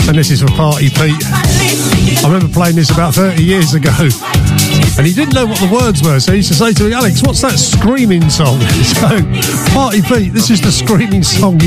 And this is for Party Pete. I remember playing this about 30 years ago. And he didn't know what the words were, so he used to say to me, Alex, what's that screaming song? So, Party Pete, this is the screaming song